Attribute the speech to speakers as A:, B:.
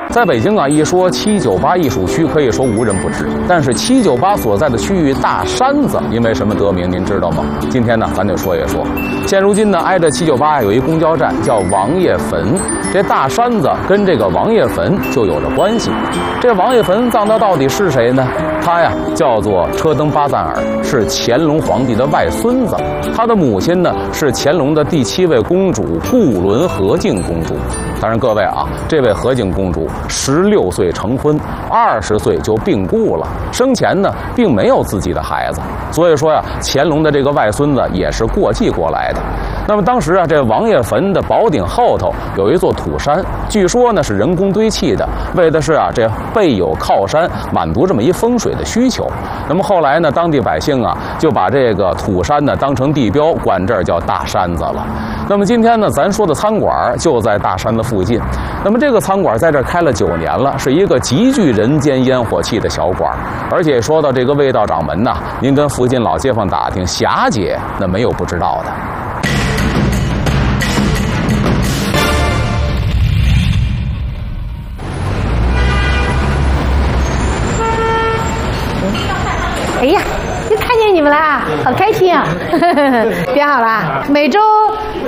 A: 在北京啊，一说798艺术区，可以说无人不知。但是798所在的区域大山子，因为什么得名，您知道吗？今天呢，咱就说一说。现如今呢，挨着798有一公交站叫王爷坟，这大山子跟这个王爷坟就有着关系。这王爷坟葬的到底是谁呢？他呀叫做车登巴赞尔，是乾隆皇帝的外孙子。他的母亲呢是乾隆的第7位公主固伦和敬公主。当然，各位啊，这位和敬公主16岁成婚，20岁就病故了。生前呢，并没有自己的孩子，所以说呀，乾隆的这个外孙子也是过继过来的。那么当时啊，这王爷坟的宝顶后头有一座土山，据说呢是人工堆砌的，为的是啊这背有靠山，满足这么一风水的需求。那么后来呢，当地百姓啊就把这个土山呢当成地标，管这儿叫大山子了。那么今天呢，咱说的餐馆就在大山子附近。那么这个餐馆在这儿开了9年了，是一个极具人间烟火气的小馆。而且说到这个味道掌门呐，您跟附近老街坊打听，霞姐那没有不知道的。
B: 哎呀，又看见你们了，好开心啊！点好了，每周